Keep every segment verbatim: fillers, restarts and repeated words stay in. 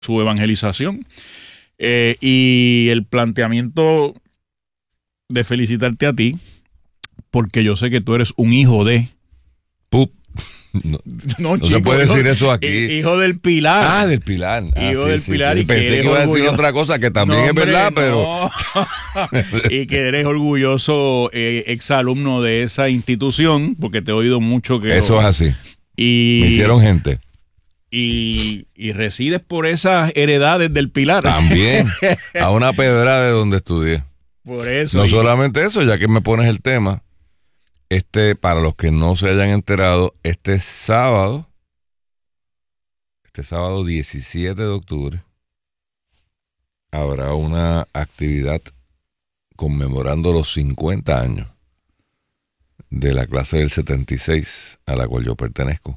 su evangelización. Eh, y el planteamiento de felicitarte a ti, porque yo sé que tú eres un hijo de... Pup. No, no, no chico, se puede hijo, decir eso aquí. Hijo del Pilar. Ah, del Pilar. Ah, Hijo sí, del sí, Pilar sí. y que Pensé que eres iba a decir orgulloso. otra cosa que también No, es verdad, hombre, pero... no. Y que eres orgulloso eh, exalumno de esa institución, porque te he oído mucho que... Eso es así. Y, Me hicieron gente. Y, y resides por esas heredades del Pilar. También. A una pedrada de donde estudié. Por eso. No y... solamente eso, ya que me pones el tema, este, para los que no se hayan enterado, este sábado, este sábado diecisiete de octubre, habrá una actividad conmemorando los cincuenta años de la clase del setenta y seis a la cual yo pertenezco.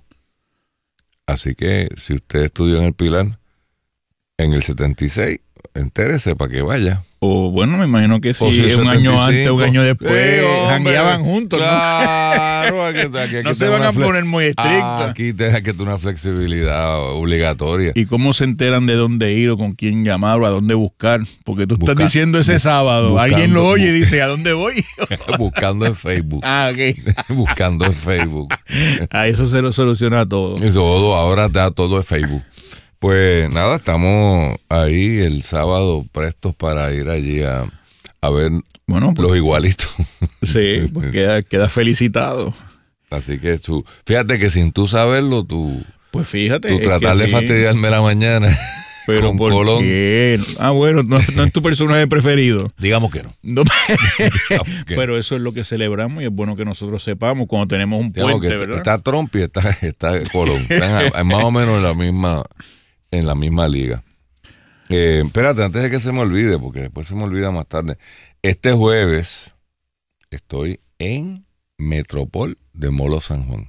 Así que si usted estudió en el Pilar en el setenta y seis, entérese para que vaya. O bueno, me imagino que si, si es un año antes, un año después, eh, jangueaban juntos, claro, ¿no? Aquí, aquí, aquí no se van a fle- poner muy estrictos. Ah, aquí te que una flexibilidad obligatoria. ¿Y cómo se enteran de dónde ir o con quién llamar o a dónde buscar? Porque tú Busca, estás diciendo ese sábado, buscando, alguien lo oye y dice, ¿a dónde voy? Buscando en Facebook. Ah, ok. Buscando en Facebook. A eso se lo soluciona todo. Todo, ahora da todo en Facebook. Pues nada, estamos ahí el sábado prestos para ir allí a, a ver bueno, pues, los igualitos. Sí, pues queda, queda felicitado. Así que tú, fíjate que sin tú saberlo, tú, pues fíjate, tú tratar de sí. fastidiarme la mañana. Pero con ¿por Colón. qué? Ah, bueno, no, no es tu personaje preferido. Digamos que no. no Digamos que pero eso es lo que celebramos y es bueno que nosotros sepamos cuando tenemos un Digamos puente, que ¿verdad? Está Trump y está, está Colón. Están a, más o menos en la misma, en la misma liga. Eh, espérate, antes de que se me olvide, porque después se me olvida más tarde. Este jueves estoy en Metropol de Molo San Juan.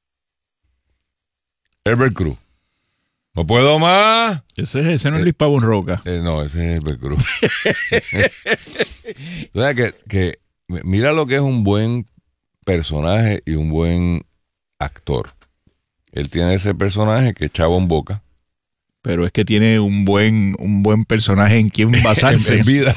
Herbert Cruz. No puedo más. Ese, ese no es Luis Pavón Roca. Eh, no, ese es Herbert Cruz. O sea, que, que mira lo que es un buen personaje y un buen actor. Él tiene ese personaje que es Chabón Boca. Pero es que tiene un buen, un buen personaje en quien basarse. en, en vida.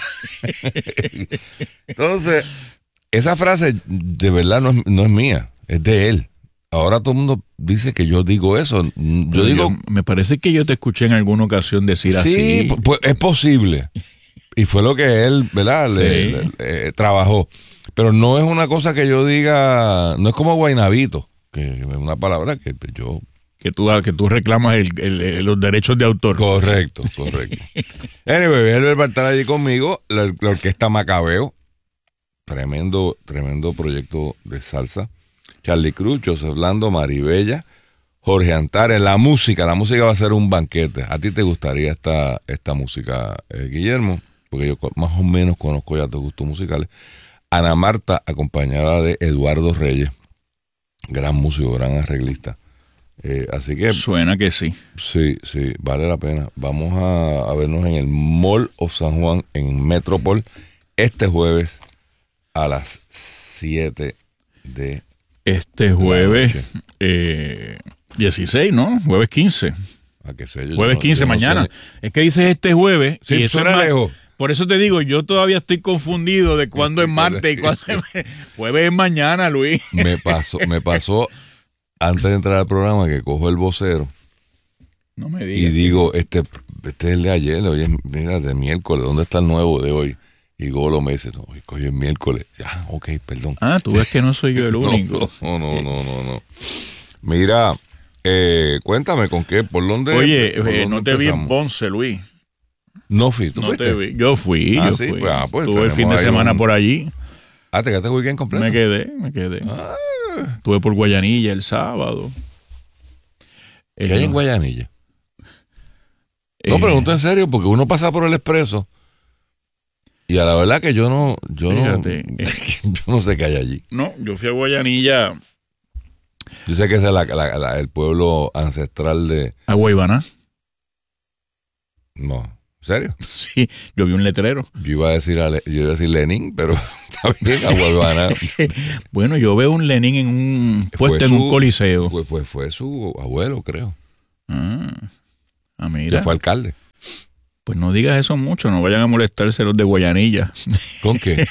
Entonces, esa frase de verdad no es, no es mía, es de él. Ahora todo el mundo dice que yo digo eso. Yo Pero digo... Yo, me parece que yo te escuché en alguna ocasión decir sí, así. Sí, pues es posible. Y fue lo que él, ¿verdad? Sí. Le, le, le, trabajó. Pero no es una cosa que yo diga... No es como Guaynabito, que es una palabra que yo... Que tú, que tú reclamas el, el, el, los derechos de autor. Correcto, correcto. Anyway, él va a estar allí conmigo, la, la orquesta Macabeo, tremendo, tremendo proyecto de salsa. Charlie Cruz, José Blando, Maribella, Jorge Antares, la música, la música va a ser un banquete. ¿A ti te gustaría esta, esta música, eh, Guillermo? Porque yo más o menos conozco ya tus gustos musicales. Ana Marta, acompañada de Eduardo Reyes, gran músico, gran arreglista. Eh, así que suena que sí. Sí, sí, vale la pena. Vamos a, a vernos en el Mall of San Juan en Metropol este jueves a las siete de este jueves eh, dieciséis, ¿no? Jueves quince. ¿A qué sé yo? Jueves yo no, quince yo no mañana. Sé. Es que dices este jueves. Sí, y eso suena es más, lejos. Por eso te digo, yo todavía estoy confundido de cuándo es martes y cuándo es jueves es mañana, Luis. Me pasó, me pasó antes de entrar al programa que cojo el vocero no me digas, y digo, este, este es el de ayer, oye, mira, de miércoles, ¿dónde está el nuevo de hoy? Y Golo me dice, no, hoy es miércoles. Ya, ok, perdón. Ah, tú ves que no soy yo el único. No, no, no, no, no. Mira, eh, cuéntame con qué, por dónde. Oye, por eh, dónde no te empezamos? vi en Ponce, Luis. No fui, ¿tú no fuiste? Te vi. Yo fui, ah, yo sí, fui. Pues, ah, pues, Tuve el fin de semana un... por allí. Ah, ¿te quedaste el weekend completo? Me quedé, me quedé. Ah. Estuve por Guayanilla el sábado. ¿Qué eh, hay en Guayanilla? Eh, no, pregunto en serio, porque uno pasa por el Expreso y a la verdad que yo no, yo Fíjate, no, eh, yo no sé qué hay allí. No, yo fui a Guayanilla. Yo sé que ese es la, la, la, el pueblo ancestral de... A Guaybaná. No, ¿en serio? Sí, yo vi un letrero. Yo iba a decir, a Le... yo iba a decir Lenin, pero está bien, a Guaybaná. Bueno, yo veo un Lenin en un puesto en su, un coliseo. Pues, pues fue su abuelo, creo. Ah, ah mira. Que fue alcalde. Pues no digas eso mucho, no vayan a molestarse los de Guayanilla. ¿Con qué?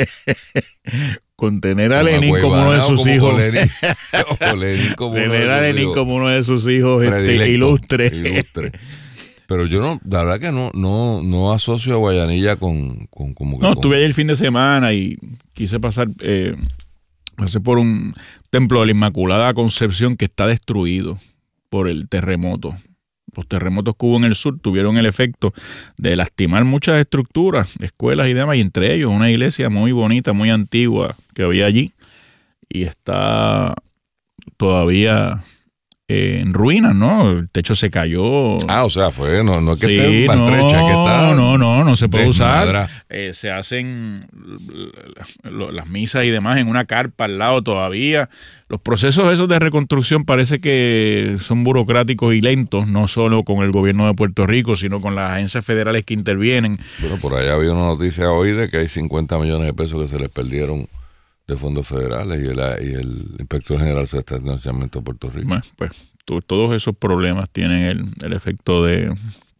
Con tener a Lenín como uno de sus hijos. Lenín, o Lenín como tener uno a de Lenín como uno de sus hijos este, ilustre. ilustre. Pero yo no, la verdad que no, no, no asocio a Guayanilla con, con como que No, con... estuve ahí el fin de semana y quise pasar, eh, pasé por un templo de la Inmaculada Concepción que está destruido por el terremoto. Los terremotos que hubo en el sur tuvieron el efecto de lastimar muchas estructuras, escuelas y demás, y entre ellos una iglesia muy bonita, muy antigua que había allí, y está todavía eh, en ruinas, ¿no? El techo se cayó. Ah, o sea, fue, no, no es que sí, esté maltrecha, no, que está... No, no, no se puede desmadra. usar. Eh, se hacen las misas y demás en una carpa al lado todavía. Los procesos esos de reconstrucción parece que son burocráticos y lentos, no solo con el gobierno de Puerto Rico, sino con las agencias federales que intervienen. Bueno, por allá había una noticia hoy de que hay cincuenta millones de pesos que se les perdieron de fondos federales y el, y el inspector general de estacionamiento de Puerto Rico. Bueno, pues to, todos esos problemas tienen el, el efecto de...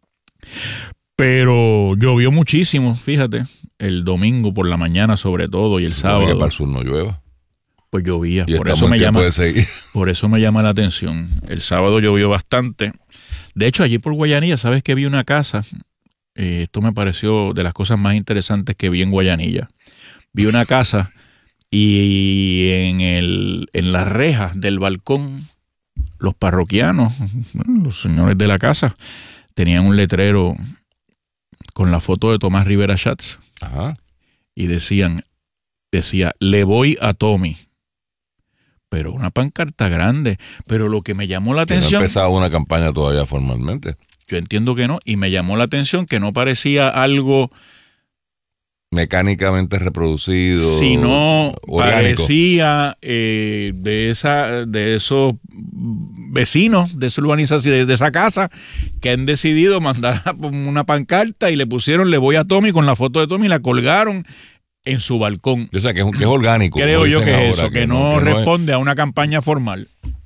Pero llovió muchísimo, fíjate, el domingo por la mañana sobre todo y el sábado. Que para el sur no llueva. Pues llovía, y por eso me llama, puede seguir. por eso me llama la atención. El sábado llovió bastante. De hecho, allí por Guayanilla, sabes que vi una casa. Eh, esto me pareció de las cosas más interesantes que vi en Guayanilla. Vi una casa y en el en las rejas del balcón, los parroquianos, bueno, los señores de la casa, tenían un letrero con la foto de Tomás Rivera Schatz. Ajá. Y decían, decía, le voy a Tommy. Pero una pancarta grande. Pero lo que me llamó la que atención... No ha empezado una campaña todavía formalmente. Yo entiendo que no. Y me llamó la atención que no parecía algo... mecánicamente reproducido. Sino orgánico. Parecía eh, de, esa, de esos vecinos de esa urbanización, de, de esa casa, que han decidido mandar una pancarta y le pusieron le voy a Tommy con la foto de Tommy y la colgaron en su balcón. O sea, que es, que es orgánico. Creo yo que es ahora, eso, que, que no, no, que responde no es... a una campaña formal.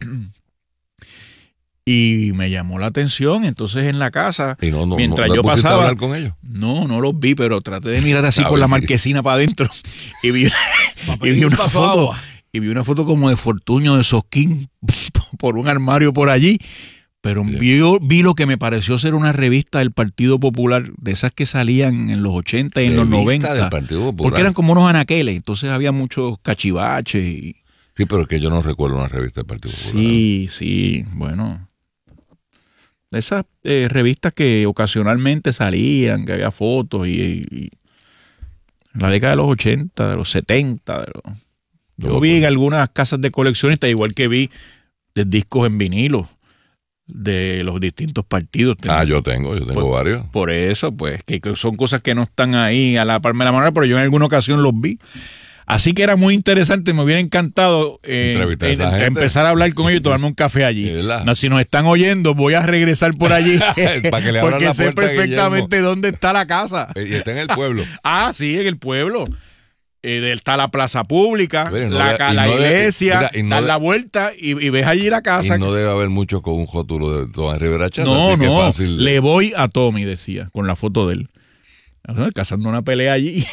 Y me llamó la atención, entonces en la casa, y no, no, mientras no, yo pasaba... a hablar con ellos? No, no los vi, pero traté de mirar así a por la si... marquesina para adentro y vi, y vi una foto y vi una foto como de Fortuño de Sosquín por un armario por allí. Pero vi, vi lo que me pareció ser una revista del Partido Popular, de esas que salían en los ochenta y en los noventa. Del Partido Popular. Porque eran como unos anaqueles, entonces había muchos cachivaches. Y... Sí, pero es que yo no recuerdo una revista del Partido Popular. Sí, sí, bueno. De esas eh, revistas que ocasionalmente salían, que había fotos y, y en la década de los ochenta, de los setenta. De los... Yo no, vi en algunas casas de coleccionistas, igual que vi de discos en vinilo de los distintos partidos. Ah, yo tengo, yo tengo por, varios. Por eso, pues, que, que son cosas que no están ahí a la palma de la mano, pero yo en alguna ocasión los vi. Así que era muy interesante, me hubiera encantado eh, eh, a empezar a hablar con ellos y tomarme un café allí. No, si nos están oyendo, voy a regresar por allí para que le porque la sé perfectamente Guillermo. Dónde está la casa. Y está en el pueblo. Ah, sí, en el pueblo. Eh, está la plaza pública, Pero no la, de, la no iglesia, de, mira, no da de, la vuelta y, y ves allí la casa. Y no debe haber mucho con un rótulo de Tomás Rivera Schatz. No, así no, que fácil. Le voy a Tommy, decía, con la foto de él. Cazando una pelea allí.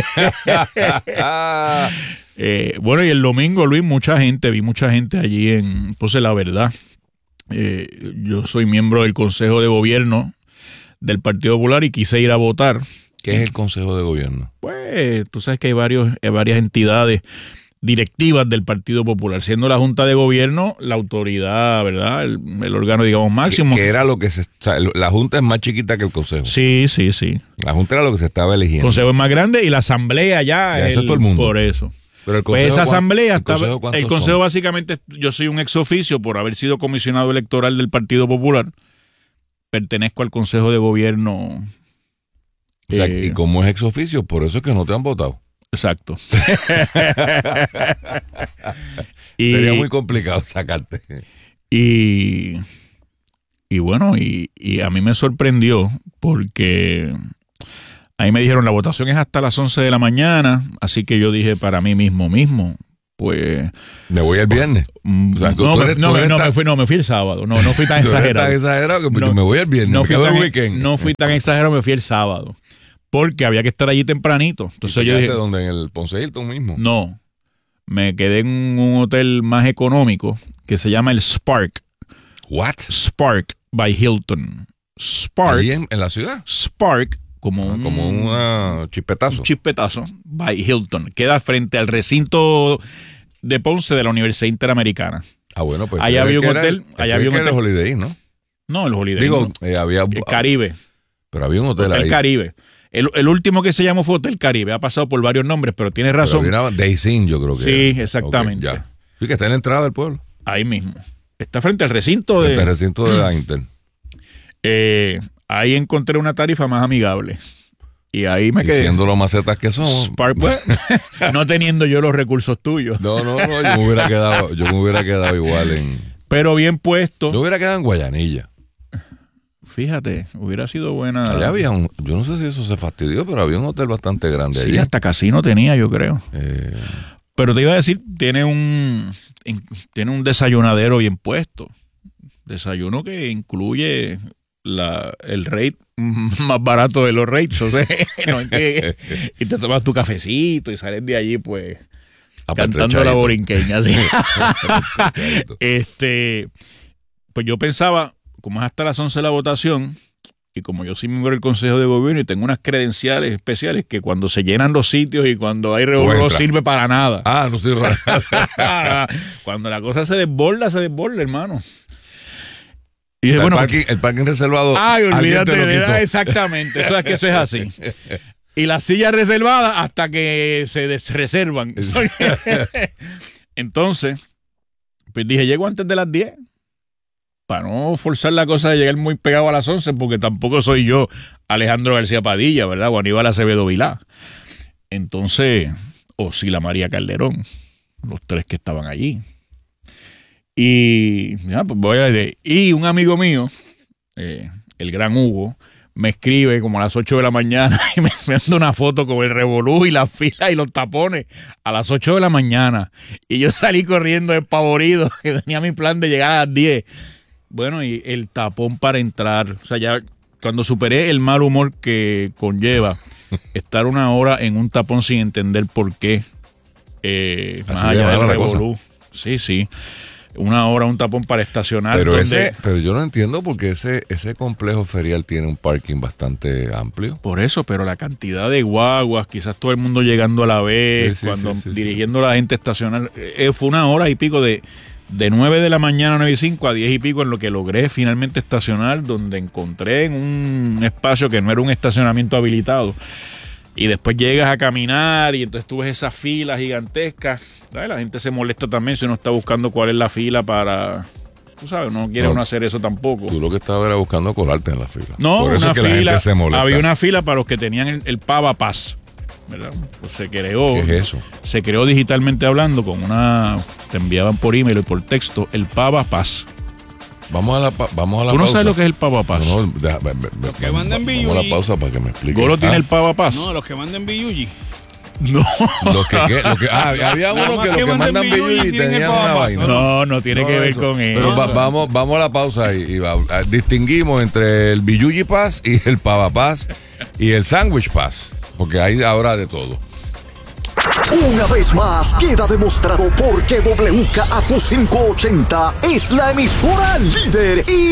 eh, bueno, y el domingo, Luis, mucha gente, vi mucha gente allí en, pues la verdad, eh, yo soy miembro del Consejo de Gobierno del Partido Popular y quise ir a votar. ¿Qué es el Consejo de Gobierno? Pues tú sabes que hay varios, hay varias entidades directivas del Partido Popular, siendo la Junta de Gobierno la autoridad, ¿verdad? El, el órgano, digamos, máximo. Que, que era lo que se... O sea, la Junta es más chiquita que el Consejo. Sí, sí, sí. La Junta era lo que se estaba eligiendo. El Consejo es más grande y la Asamblea ya, ya es eso el, todo el mundo. Por eso. Pero el pues esa Asamblea, ¿el Consejo, estaba, el consejo son? Básicamente, yo soy un ex oficio por haber sido comisionado electoral del Partido Popular. Pertenezco al Consejo de Gobierno. O sea, eh, y como es ex oficio, por eso es que no te han votado. Exacto. y, Sería muy complicado sacarte. Y, y bueno, y, y a mí me sorprendió porque ahí me dijeron la votación es hasta las once de la mañana, así que yo dije para mí mismo mismo, pues... Me voy el viernes. O sea, tú, no, tú eres, no, tú no, tan... me fui, no, me fui el sábado. No, no fui tan exagerado. tan exagerado que no, me voy el viernes. No, me fui quedo tan, el weekend. No fui tan exagerado, me fui el sábado. Porque había que estar allí tempranito. Entonces yo dije... ¿Dónde? ¿En el Ponce Hilton mismo? No. Me quedé en un hotel más económico que se llama el Spark. ¿What? Spark by Hilton. Spark. ¿Ahí en, en la ciudad? Spark, como ah, un... Como un chispetazo. Un chispetazo by Hilton. Queda frente al recinto de Ponce de la Universidad Interamericana. Ah, bueno, pues... Allá había un hotel... El, allá había un hotel. el Holiday Inn, ¿no? No, el Holiday Digo, Inn. Eh, había... El Caribe. Pero había un hotel, hotel ahí. El Caribe. El, el último que se llamó fue Hotel Caribe. Ha pasado por varios nombres, pero tienes razón. Pero había Days Inn, yo creo que Sí, era. exactamente. Okay, ya. Sí, que está en la entrada del pueblo. Ahí mismo. Está frente al recinto frente de... al recinto de la Inter. Eh, ahí encontré una tarifa más amigable. Y ahí me quedé. Y siendo los macetas que somos. Spark, pues, no teniendo yo los recursos tuyos. No, no, no. Yo me hubiera quedado, yo me hubiera quedado igual en... Pero bien puesto. Yo hubiera quedado en Guayanilla. Fíjate, hubiera sido buena. Allá había un, yo no sé si eso se fastidió, pero había un hotel bastante grande sí, allí. hasta casino tenía, yo creo. Eh... Pero te iba a decir, tiene un tiene un desayunadero bien puesto. Desayuno que incluye la, el rate más barato de los rates. O sea, no es que, y te tomas tu cafecito y sales de allí, pues, cantando la borinqueña. ¿Sí? este, pues yo pensaba, como es hasta las once la votación, y como yo soy miembro del Consejo de Gobierno y tengo unas credenciales especiales que cuando se llenan los sitios y cuando hay revolver no sirve para nada. Ah, no sirve para nada. Cuando la cosa se desborda, se desborda, hermano. Y el, bueno, parking, el parking reservado. Ay, olvídate de edad, exactamente. Eso es que eso es así. Y las sillas reservadas hasta que se desreservan. Entonces, pues dije, llego antes de las diez. Para no forzar la cosa de llegar muy pegado a las once, porque tampoco soy yo Alejandro García Padilla, ¿verdad? O Aníbal Acevedo Vilá. Entonces, o Sila María Calderón, los tres que estaban allí. Y, ya, pues voy a ver. Y un amigo mío, eh, el gran Hugo, me escribe como a las ocho de la mañana y me, me manda una foto con el revolú y las filas y los tapones a las ocho de la mañana. Y yo salí corriendo despavorido, que tenía mi plan de llegar a las diez. Bueno, y el tapón para entrar, o sea, ya cuando superé el mal humor que conlleva estar una hora en un tapón sin entender por qué, eh, más allá del revolú. Sí, sí, una hora un tapón para estacionar. Pero, donde, ese, pero yo no entiendo porque ese, ese complejo ferial tiene un parking bastante amplio. Por eso, pero la cantidad de guaguas, quizás todo el mundo llegando a la vez, sí, sí, cuando sí, sí, dirigiendo sí. a la gente a estacionar, eh, fue una hora y pico de... De nueve de la mañana a nueve y cinco a diez y pico en lo que logré finalmente estacionar, donde encontré en un espacio que no era un estacionamiento habilitado. Y después llegas a caminar y entonces tú ves esas filas gigantescas. ¿Sabes? La gente se molesta también si uno está buscando cuál es la fila para... Tú sabes, no quiere no, uno hacer eso tampoco. Tú lo que estabas era buscando colarte en la fila. No, Por eso una es que fila, la gente se molesta. Había una fila para los que tenían el, el Pava Pass. ¿Verdad? Pues se creó. ¿Qué es eso? Se creó digitalmente hablando con una. Te enviaban por email y por texto el Pava Pass. Vamos a la, vamos a la ¿Tú no pausa. sabes lo que es el Pava Pass? No, no, deja, ve, ve, los que mandan B U G. Vamos a la pausa para que me explique. ¿Golo ah. tiene el Pava Pass? No, los que mandan B U G. No. Los que, ¿qué? Los que, ah, había uno que, que los que mandan B U G tenían una vaina. No, no tiene no, que ver eso. con eso. Pero va, vamos, vamos a la pausa y, y va, a, distinguimos entre el B U G Pass y el Pava Pass y el Sandwich Pass, porque hay ahora de todo. Una vez más queda demostrado por qué W K A Q quinientos ochenta es la emisora líder y